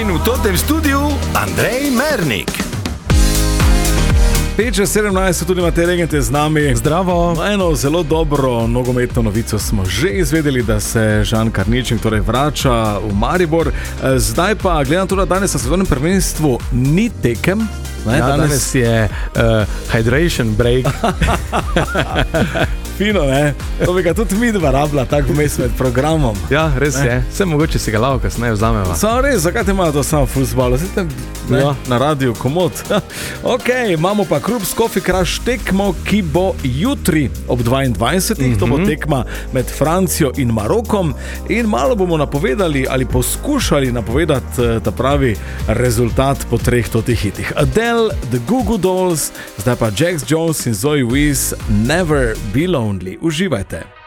In v tem studiu Andrej Mernik. 5:17 tudi imate regente z nami. Zdravo. Eno zelo dobro nogometno novico smo že izvedeli, da se Žan Karničnik torej vrača v Maribor. Zdaj pa, gledam to, da danes na svetovnem prvenstvu ni tekem. Danes je hydration break. Fino, ne? To bi ga tudi mi dva rabila, tako vmes med programom. Ja, res je. Vse mogoče si ga lavo kasneje vzameva. Samo res, zakaj te imajo to samo fuzbalo? Na radiju komod. Ok, imamo pa Krups Coffee Crush tekmo, ki bo jutri ob 22. To bo tekma med Francijo in Marokom. In malo bomo napovedali ali poskušali napovedati ta pravi rezultat po 3 totih hitih. Adele, The Goo Goo Dolls, zdaj pa Jax Jones in Zoe Wiz, Never Be Lonely. Uživajte.